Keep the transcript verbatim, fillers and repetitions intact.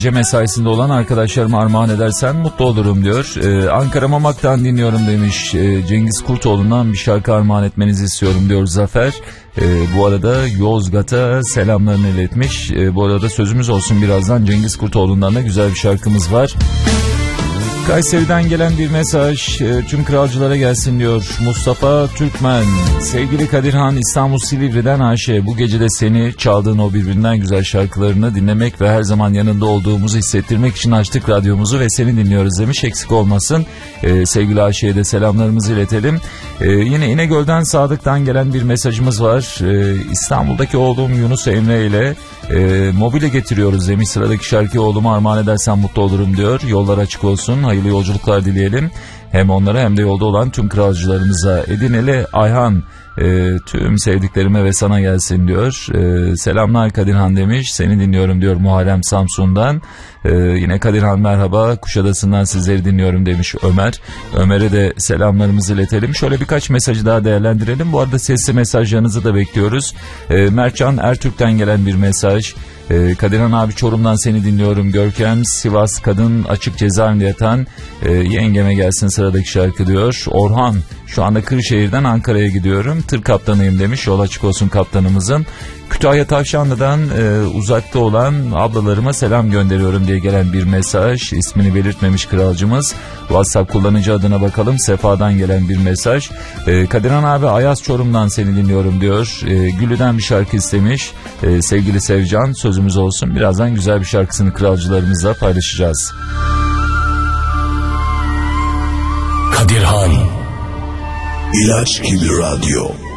mesaisinde olan arkadaşlarıma armağan edersen mutlu olurum diyor. Ee, Ankara Mamak'tan dinliyorum demiş. Ee, Cengiz Kurtoğlu'ndan bir şarkı armağan etmenizi istiyorum diyor Zafer. Ee, bu arada Yozgat'a selamlarını iletmiş. Ee, bu arada sözümüz olsun, birazdan Cengiz Kurtoğlu'ndan da güzel bir şarkımız var. Kayseri'den gelen bir mesaj e, tüm kralcılara gelsin diyor Mustafa Türkmen. Sevgili Kadirhan, İstanbul Silivri'den Ayşe, bu gece de seni, çaldığın o birbirinden güzel şarkılarını dinlemek ve her zaman yanında olduğumuzu hissettirmek için açtık radyomuzu ve seni dinliyoruz demiş. Eksik olmasın. E, sevgili Ayşe'ye de selamlarımızı iletelim. E, yine İnegöl'den Sadık'tan gelen bir mesajımız var. E, İstanbul'daki oğlum Yunus Emre ile e, mobilya getiriyoruz demiş. Sıradaki şarkıyı oğluma armağan edersen mutlu olurum diyor. Yollar açık olsun. Hayırlı yolculuklar dileyelim. Hem onlara hem de yolda olan tüm kralcılarımıza. Edineli Ayhan, e, tüm sevdiklerime ve sana gelsin diyor. E, selamlar Kadirhan demiş. Seni dinliyorum diyor Muharrem Samsun'dan. E, yine Kadirhan merhaba, Kuşadası'ndan sizleri dinliyorum demiş Ömer. Ömer'e de selamlarımızı iletelim. Şöyle birkaç mesajı daha değerlendirelim. Bu arada sesli mesajlarınızı da bekliyoruz. E, Mertcan Ertürk'ten gelen bir mesaj. Ee, Kadirhan abi, Çorum'dan seni dinliyorum. Görkem, Sivas kadın açık cezaevinde yatan e, yengeme gelsin sıradaki şarkı diyor. Orhan, şu anda Kırşehir'den Ankara'ya gidiyorum. Tır kaptanıyım demiş. Yol açık olsun kaptanımızın. Kütahya Tavşanlı'dan e, uzakta olan ablalarıma selam gönderiyorum diye gelen bir mesaj. İsmini belirtmemiş kralcımız. WhatsApp kullanıcı adına bakalım. Sefa'dan gelen bir mesaj. E, Kadirhan abi, Ayaz Çorum'dan seni dinliyorum diyor. E, Güllü'den bir şarkı istemiş. E, sevgili Sevcan, sözümüz olsun. Birazdan güzel bir şarkısını kralcılarımızla paylaşacağız. Kadirhan İlaç gibi radyo.